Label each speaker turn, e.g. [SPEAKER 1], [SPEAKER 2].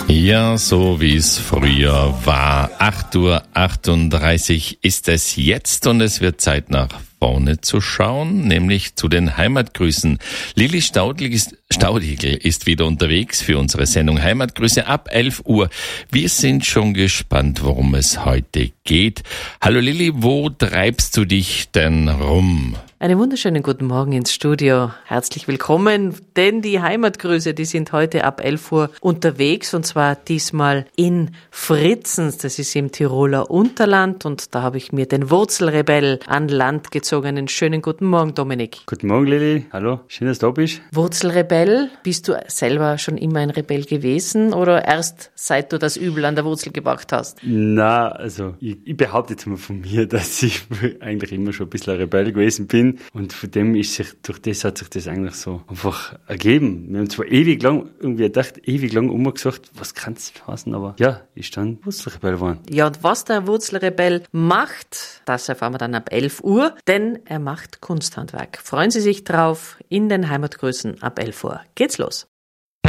[SPEAKER 1] Ja, so wie es früher war. 8:38 Uhr ist es jetzt und es wird Zeit, nach vorne zu schauen, nämlich zu den Heimatgrüßen. Lilly Staudigl ist wieder unterwegs für unsere Sendung Heimatgrüße ab 11 Uhr. Wir sind schon gespannt, worum es heute geht. Hallo Lilly, wo treibst du dich denn rum?
[SPEAKER 2] Einen wunderschönen guten Morgen ins Studio. Herzlich willkommen, denn die Heimatgrüße, die sind heute ab 11 Uhr unterwegs und zwar diesmal in Fritzens. Das ist im Tiroler Unterland und da habe ich mir den Wurzelrebell an Land gezogen. Einen schönen guten Morgen, Dominik.
[SPEAKER 3] Guten Morgen, Lilly. Hallo, schön, dass du da bist.
[SPEAKER 2] Wurzelrebell, bist du selber schon immer ein Rebell gewesen oder erst seit du das Übel an der Wurzel gewagt hast?
[SPEAKER 3] Na, also ich behaupte jetzt mal von mir, dass ich eigentlich immer schon ein bisschen ein Rebell gewesen bin. Und von dem durch das hat sich das eigentlich so einfach ergeben. Wir haben zwar ewig lang umgesagt, was kann es heißen, aber ja, ist dann Wurzelrebell geworden.
[SPEAKER 2] Ja, und was der Wurzelrebell macht, das erfahren wir dann ab 11 Uhr, denn er macht Kunsthandwerk. Freuen Sie sich drauf in den Heimatgrüßen ab 11 Uhr. Geht's los.